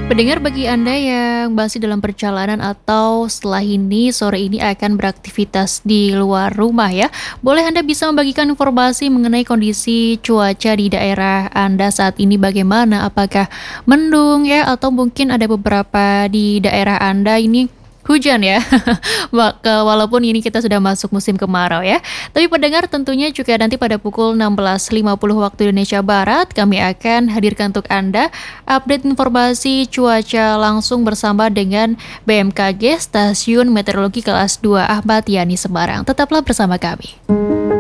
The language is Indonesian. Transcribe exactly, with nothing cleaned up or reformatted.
Pendengar, bagi Anda yang masih dalam perjalanan atau setelah ini sore ini akan beraktivitas di luar rumah ya, boleh Anda bisa membagikan informasi mengenai kondisi cuaca di daerah Anda saat ini bagaimana? Apakah mendung ya atau mungkin ada beberapa di daerah Anda ini hujan ya? Wa ke walaupun ini kita sudah masuk musim kemarau ya. Tapi pendengar tentunya juga nanti pada pukul enam belas lima puluh waktu Indonesia Barat kami akan hadirkan untuk Anda update informasi cuaca langsung bersama dengan B M K G Stasiun Meteorologi Kelas dua Ahmad Yani Semarang. Tetaplah bersama kami.